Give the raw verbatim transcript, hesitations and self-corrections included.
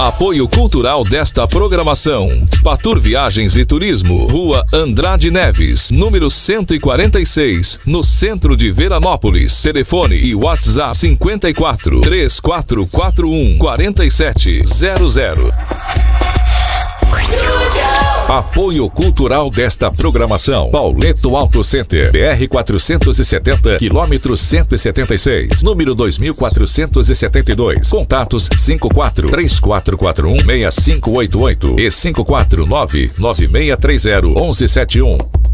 Apoio cultural desta programação: Spatur Viagens e Turismo, Rua Andrade Neves, número cento e quarenta e seis, no centro de Veranópolis. Telefone e WhatsApp cinquenta e quatro, três quatro quatro um, quatro sete zero zero. Apoio cultural desta programação: Pauleto Auto Center, B R quatrocentos e setenta, quilômetro cento e setenta e seis, número dois mil quatrocentos e setenta e dois. Contatos cinco quatro, três quatro quatro um, seis cinco oito oito e cinco quatro nove, nove seis três zero, um um sete um.